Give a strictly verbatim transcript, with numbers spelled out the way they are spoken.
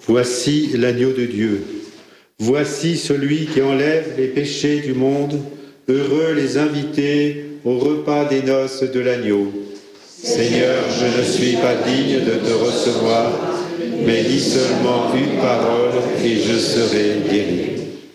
Voici l'agneau de Dieu. Voici celui qui enlève les péchés du monde. Heureux les invités au repas des noces de l'agneau. Seigneur, je ne suis pas digne de te recevoir, mais dis seulement une parole et je serai guéri.